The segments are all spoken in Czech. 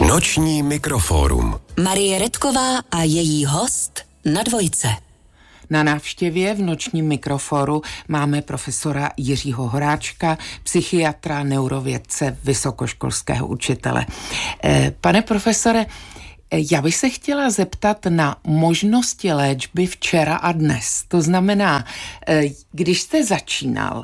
Noční mikrofórum. Marie Redková a její host na Dvojce. Na návštěvě v nočním mikroforu máme profesora Jiřího Horáčka, psychiatra, neurovědce, vysokoškolského učitele. Pane profesore, já bych se chtěla zeptat na možnosti léčby včera a dnes. To znamená, když jste začínal,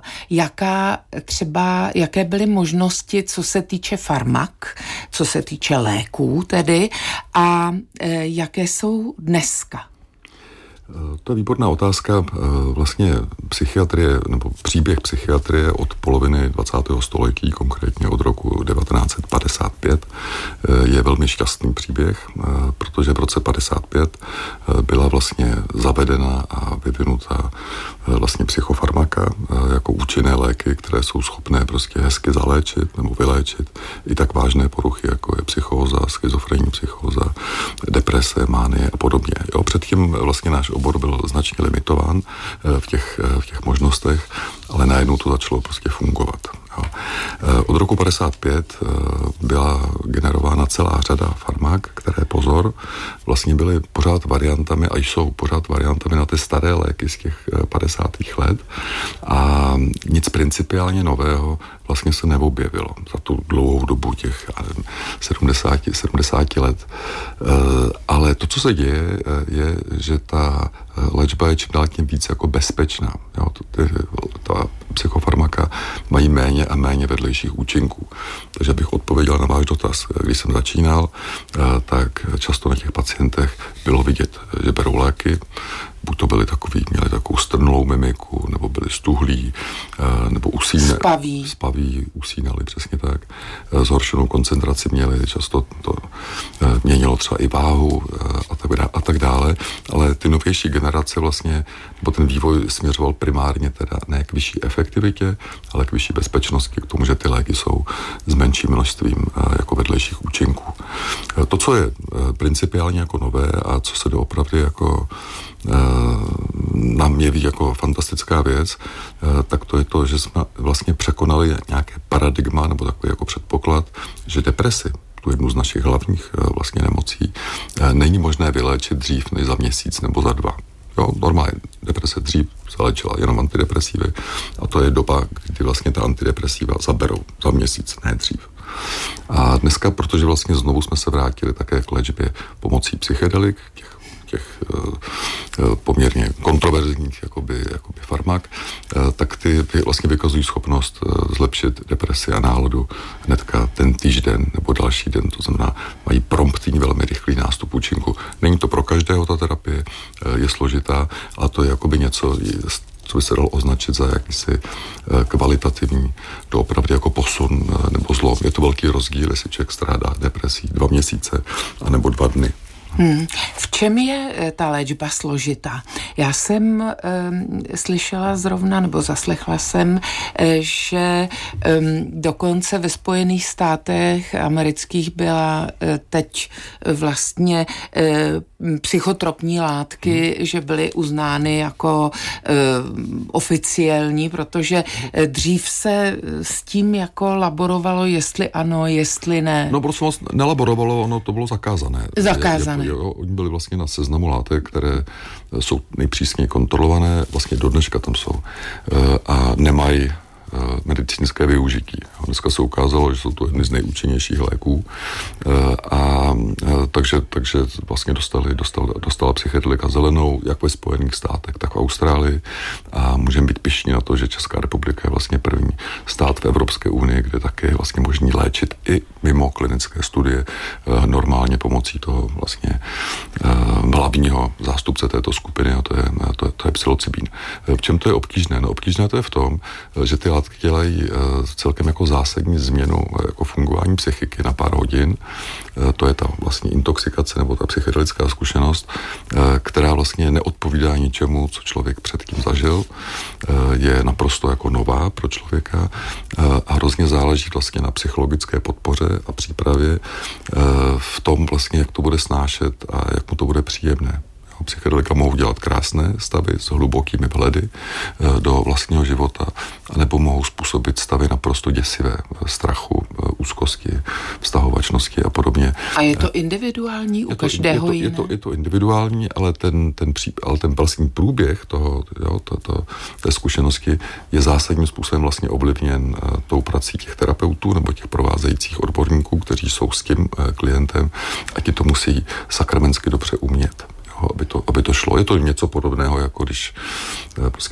jaké byly možnosti, co se týče farmak, co se týče léků tedy, a jaké jsou dneska? To je výborná otázka. Vlastně psychiatrie, nebo příběh psychiatrie od poloviny 20. století, konkrétně od roku 1955, je velmi šťastný příběh, protože v roce 55 byla vlastně zavedena a vyvinuta vlastně psychofarmaka jako účinné léky, které jsou schopné prostě hezky zaléčit nebo vyléčit i tak vážné poruchy, jako je psychóza, schizofrenní psychóza, deprese, mánie a podobně. Jo, předtím vlastně náš obor byl značně limitován v těch možnostech, ale najednou to začalo prostě fungovat. Jo. Od roku 55 byla generována celá řada farmak, které, pozor, vlastně byly pořád variantami a jsou pořád variantami na ty staré léky z těch 50. let a nic principiálně nového vlastně se neobjevilo za tu dlouhou dobu těch 70 let. Ale to, co se děje, je, že ta léčba je čím dál tím víc jako bezpečná. Jo, ta psychofarmaka mají méně a méně vedlejších účinků. Takže bych odpověděl na váš dotaz. Když jsem začínal, tak často na těch pacientech bylo vidět, že berou léky, buď to byli měli takovou strnulou mimiku, nebo byli stuhlí, nebo spaví, usínali, přesně tak. Zhoršenou koncentraci měli, často to měnilo třeba i váhu a tak dále, ale ty novější generace vlastně, nebo ten vývoj směřoval primárně teda ne k vyšší efektivitě, ale k vyšší bezpečnosti, k tomu, že ty léky jsou s menším množstvím jako vedlejších účinků. To, co je principiálně jako nové a co se doopravdy jako nám jeví jako fantastická věc, tak to je to, že jsme vlastně překonali nějaké paradigma nebo takový jako předpoklad, že depresi, tu jednu z našich hlavních vlastně nemocí, není možné vyléčit dřív než za měsíc nebo za 2. Jo, normálně deprese dřív se léčila jenom antidepresívy a to je doba, kdy vlastně ta antidepresiva zaberou za měsíc, ne dřív. A dneska, protože vlastně znovu jsme se vrátili také k léčbě pomocí psychedelik, těch poměrně kontroverzních jakoby farmak, tak ty vlastně vykazují schopnost zlepšit depresi a náladu hnedka ten týžden nebo další den, to znamená, mají promptní, velmi rychlý nástup účinku. Není to pro každého ta terapie, je složitá, ale to je jakoby něco, co by se dalo označit za jakýsi kvalitativní, doopravdy jako posun nebo zlom. Je to velký rozdíl, jestli člověk strádá depresí 2 měsíce anebo 2 dny. V čem je ta léčba složitá? Já jsem slyšela zrovna, nebo zaslechla jsem, že dokonce ve Spojených státech amerických byla teď vlastně psychotropní látky, že byly uznány jako oficiální, protože dřív se s tím jako laborovalo, jestli ano, jestli ne. No, prostě nelaborovalo, ono to bylo zakázané. Oni byli vlastně na seznamu látek, které jsou nejpřísněji kontrolované, vlastně do dneška tam jsou a nemají medicínské využití. Dneska se ukázalo, že jsou to jedny z nejúčinnějších léků takže vlastně dostala psychedelika zelenou jak ve Spojených státech, tak v Austrálii a můžeme být pyšní na to, že Česká republika je vlastně první stát v Evropské unii, kde také je vlastně možný léčit i mimo klinické studie normálně pomocí toho vlastně hlavního zástupce této skupiny a to je psilocybin. V čem to je obtížné? No, obtížné to je v tom, že ty látky dělají celkem jako zásadní změnu jako fungování psychiky na pár hodin. To je ta vlastně intoxikace nebo ta psychedelická zkušenost, která vlastně neodpovídá ničemu, co člověk předtím zažil. Je naprosto jako nová pro člověka a hrozně záleží vlastně na psychologické podpoře a přípravě v tom vlastně, jak to bude snášet a jak mu to bude příjemné. Psychedelika mohou dělat krásné stavy s hlubokými vhledy do vlastního života, anebo mohou způsobit stavy naprosto děsivé, strachu, úzkosti, vztahovačnosti a podobně. A je to individuální u každého jiné? Je to individuální, ale ten vlastní průběh té zkušenosti je zásadním způsobem vlastně ovlivněn tou prací těch terapeutů nebo těch provázejících odborníků, kteří jsou s tím klientem a ti to musí sakramensky dobře umět, aby to šlo. Je to něco podobného, jako když prostě